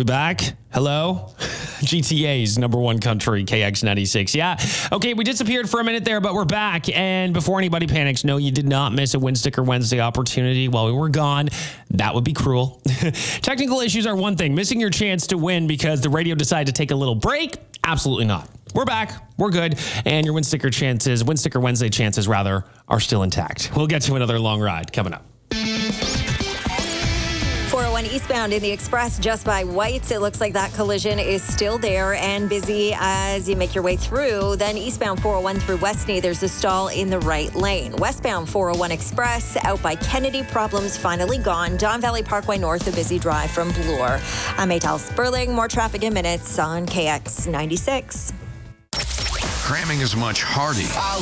we back? Hello? GTA's number one country, KX96. Yeah. Okay, we disappeared for a minute there, but we're back. And before anybody panics, no, you did not miss a Win Sticker Wednesday opportunity while we were gone. That would be cruel. Technical issues are one thing. Missing your chance to win because the radio decided to take a little break? Absolutely not. We're back. We're good. And your Win Sticker Wednesday chances, rather, are still intact. We'll get to another long ride coming up. 401 eastbound in the Express just by White's. It looks like that collision is still there and busy as you make your way through. Then eastbound 401 through Westney, there's a stall in the right lane. Westbound 401 Express out by Kennedy, problems finally gone. Don Valley Parkway North, a busy drive from Bloor. I'm Maytal Sperling. More traffic in minutes on KX96. Cramming as much hearty